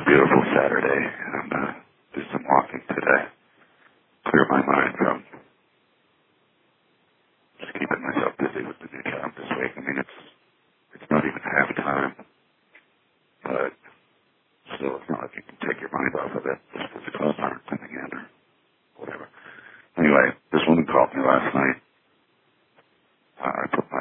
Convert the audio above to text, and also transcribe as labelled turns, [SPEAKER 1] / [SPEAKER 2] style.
[SPEAKER 1] beautiful Saturday and do some walking today. Clear my mind from just keeping myself busy with the new job this week. I mean, it's not even half time, but still, it's not like you can take your mind off of it just because the calls aren't coming in or whatever. Anyway, this woman called me last night. I put